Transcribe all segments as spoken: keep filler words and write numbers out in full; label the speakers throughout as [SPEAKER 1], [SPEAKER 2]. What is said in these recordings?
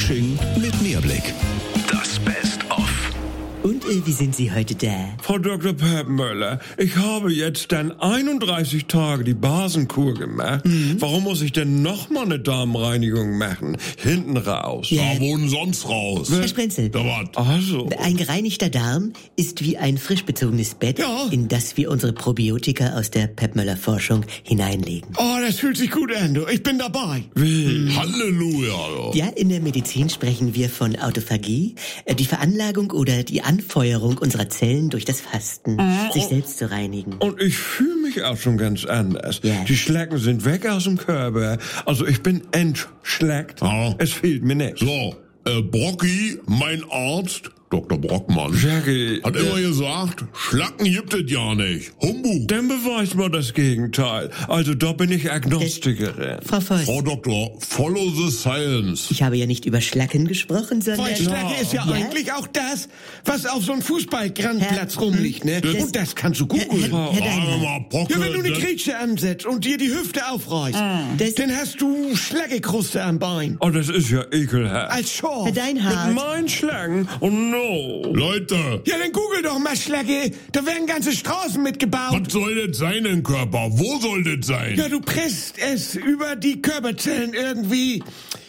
[SPEAKER 1] Coaching mit Mehrblick. Das Best-of.
[SPEAKER 2] Und äh, wie sind Sie heute da?
[SPEAKER 3] Frau Doktor Peppenmöller, ich habe jetzt dann einunddreißig Tage die Basenkur gemacht. Mhm. Warum muss ich denn noch mal eine Darmreinigung machen? Hinten raus.
[SPEAKER 2] Ja.
[SPEAKER 4] Da wohnen sonst raus.
[SPEAKER 2] Herr Sprenzel,
[SPEAKER 4] Da wat.
[SPEAKER 3] Also.
[SPEAKER 2] ein gereinigter Darm ist wie ein frisch bezogenes Bett,
[SPEAKER 3] Ja.
[SPEAKER 2] in das wir unsere Probiotika aus der Peppenmöller-Forschung hineinlegen.
[SPEAKER 3] Oh, das fühlt sich gut an, du. Ich bin dabei. Wie?
[SPEAKER 4] Halleluja.
[SPEAKER 2] Ja, in der Medizin sprechen wir von Autophagie, äh, die Veranlagung oder die Anfeuerung unserer Zellen durch das Fasten, sich selbst zu reinigen.
[SPEAKER 3] Und ich fühle mich auch schon ganz anders.
[SPEAKER 2] Ja.
[SPEAKER 3] Die Schlecken sind weg aus dem Körper. Also ich bin entschleckt.
[SPEAKER 4] Ja.
[SPEAKER 3] Es fehlt mir nichts.
[SPEAKER 4] So, äh, Brocki, mein Arzt, Doktor Brockmann,
[SPEAKER 3] Jackie,
[SPEAKER 4] hat immer gesagt, Schlacken gibt es ja nicht. Humbug.
[SPEAKER 3] dann beweist mal das Gegenteil. Also da bin ich Agnostikerin.
[SPEAKER 2] Frau Voss,
[SPEAKER 4] Frau Doktor, follow the science.
[SPEAKER 2] ich habe ja nicht über Schlacken gesprochen, sondern...
[SPEAKER 5] Weil Schlacke ist ja,
[SPEAKER 2] Ja.
[SPEAKER 5] eigentlich auch das, was auf so einem Fußballgrandplatz rumliegt, ne?
[SPEAKER 2] Das-
[SPEAKER 5] Und das kannst du
[SPEAKER 2] Herr,
[SPEAKER 5] googeln.
[SPEAKER 2] Herr, Herr
[SPEAKER 4] Sagen wir
[SPEAKER 2] Deinhardt,
[SPEAKER 4] mal, Brocke,
[SPEAKER 5] Ja, wenn du eine
[SPEAKER 4] das-
[SPEAKER 5] Grätsche ansetzt und dir die Hüfte aufreißt,
[SPEAKER 2] das,
[SPEAKER 5] dann hast du Schlaggekruste am Bein.
[SPEAKER 3] Oh, das ist ja ekelhaft.
[SPEAKER 5] Als Schorf.
[SPEAKER 2] Herr Deinhardt,
[SPEAKER 3] Mein Schlangen? Oh no.
[SPEAKER 4] Leute,
[SPEAKER 5] Ja, dann google doch mal Schlacke. Da werden ganze Straßen mitgebaut.
[SPEAKER 4] was soll das sein im Körper? Wo soll das sein?
[SPEAKER 5] Ja, du presst es über die Körperzellen irgendwie.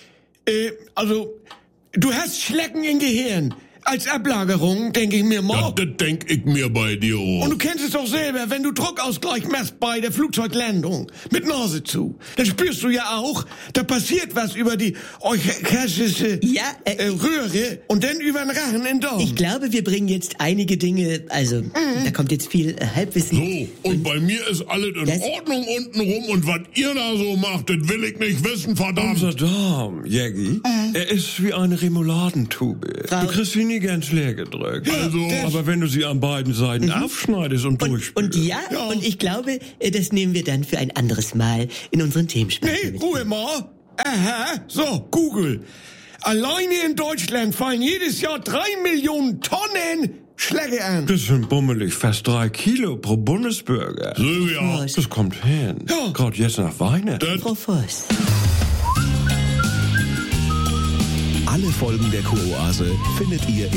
[SPEAKER 5] Äh, also, du hast Schlecken im Gehirn. Als Ablagerung, denke ich mir
[SPEAKER 4] Ja,
[SPEAKER 5] mal.
[SPEAKER 4] das denk ich mir bei dir
[SPEAKER 5] Und
[SPEAKER 4] auch.
[SPEAKER 5] du kennst es doch selber, wenn du Druckausgleich machst bei der Flugzeuglandung mit Nase zu, dann spürst du ja auch, da passiert was über die euchastische
[SPEAKER 2] Ja, äh,
[SPEAKER 5] äh, Röhre und dann über den Rachen in den Darm.
[SPEAKER 2] ich glaube, wir bringen jetzt einige Dinge, also, da kommt jetzt viel äh, Halbwissen.
[SPEAKER 4] So, und bei mir ist alles in
[SPEAKER 2] Das-
[SPEAKER 4] Ordnung unten rum und was ihr da so macht, das will ich nicht wissen, verdammt.
[SPEAKER 3] Unser Darm, Jackie, er ist wie eine Remouladentube.
[SPEAKER 2] Frau-
[SPEAKER 3] Du kriegst sie nie ganz leer gedrückt.
[SPEAKER 4] Also-
[SPEAKER 3] aber wenn du sie an beiden Seiten aufschneidest und,
[SPEAKER 2] Und,
[SPEAKER 3] durchspülst.
[SPEAKER 2] und ja,
[SPEAKER 5] Ja.
[SPEAKER 2] und ich glaube, äh, das nehmen wir dann für ein anderes Mal in unseren Themensprecher
[SPEAKER 5] Nee,
[SPEAKER 2] mit.
[SPEAKER 5] Ruhe mal. Aha, so, Google. Alleine in Deutschland fallen jedes Jahr drei Millionen Tonnen Schläge an.
[SPEAKER 3] Das sind bummelig fast drei Kilo pro Bundesbürger.
[SPEAKER 4] Silvia,
[SPEAKER 2] Voss.
[SPEAKER 3] Das kommt hin.
[SPEAKER 5] Ja.
[SPEAKER 3] Gerade jetzt nach Weihnachten.
[SPEAKER 4] das
[SPEAKER 2] Frau Voss.
[SPEAKER 1] Alle Folgen der Kuroase findet ihr